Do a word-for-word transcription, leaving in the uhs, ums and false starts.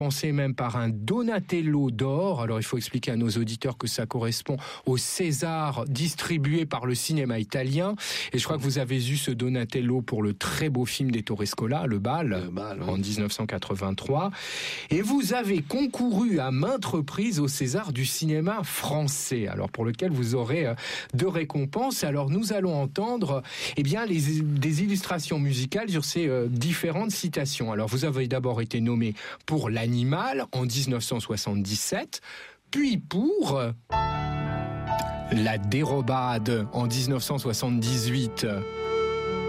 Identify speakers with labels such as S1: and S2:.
S1: Pensé même par un Donatello d'or. Alors il faut expliquer à nos auditeurs que ça correspond au César distribué par le cinéma italien. Et je crois que vous avez eu ce Donatello pour le très beau film d'Ettore Scola, Le Bal, le Bal oui. en dix-neuf cent quatre-vingt-trois. Et vous avez concouru à maintes reprises au César du cinéma français. Alors pour lequel vous aurez deux récompenses. Alors nous allons entendre eh bien les, des illustrations musicales sur ces euh, différentes citations. Alors vous avez d'abord été nommé pour l'animation Animal en dix-neuf cent soixante-dix-sept, puis pour La Dérobade en dix-neuf cent soixante-dix-huit.